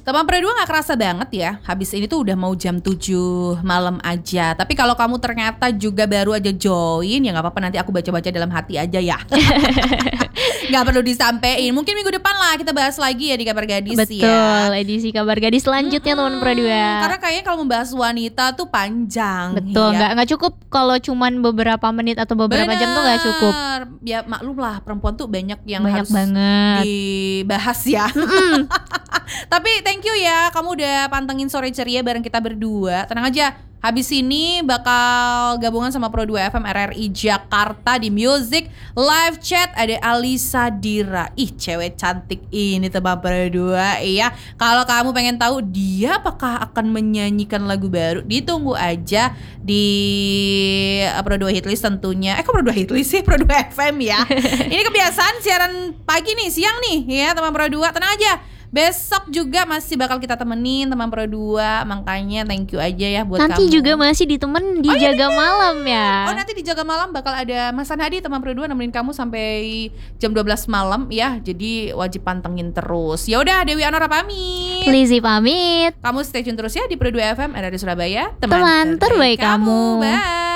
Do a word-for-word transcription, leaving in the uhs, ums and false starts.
Teman Pro dua gak kerasa banget ya. Habis ini tuh udah mau jam tujuh malam aja. Tapi kalau kamu ternyata juga baru aja join, ya gak apa-apa, nanti aku baca-baca dalam hati aja ya. Gak perlu disampein. Mungkin minggu depan lah kita bahas lagi ya di Kabar Gadis. Betul, ya. Betul, edisi Kabar Gadis selanjutnya hmm, teman Pro dua. Karena kayaknya kalau membahas wanita tuh panjang. Betul, ya. gak, gak cukup kalau cuman beberapa menit atau beberapa Bener. jam tuh gak cukup. Ya maklum lah, perempuan tuh banyak yang banyak harus banget dibahas ya. Tapi thank you ya, kamu udah pantengin Sore Ceria bareng kita berdua. Tenang aja, habis ini bakal gabungan sama Pro dua F M R R I Jakarta di Music Live Chat. Ada Alisa Dira. Ih, cewek cantik ini teman Pro dua. Iya, kalau kamu pengen tahu dia apakah akan menyanyikan lagu baru, ditunggu aja di Pro dua Hitlist tentunya. Eh kok Pro dua Hitlist sih? Pro dua F M ya. Ini kebiasaan siaran pagi nih, siang nih ya teman Pro dua. Tenang aja, besok juga masih bakal kita temenin teman Pro dua. Makanya thank you aja ya buat nanti kamu. Nanti juga masih ditemen di oh, Jaga iya. Malam ya. Oh nanti di Jaga Malam bakal ada Mas Hadi teman Pro dua nemenin kamu sampai jam dua belas malam ya. Jadi wajib pantengin terus. Ya udah, Dewi Anora pamit. Lizzy pamit. Kamu stay tune terus ya di Pro dua F M R R I Surabaya. Teman, Teman terbaik, terbaik kamu. kamu. Bye.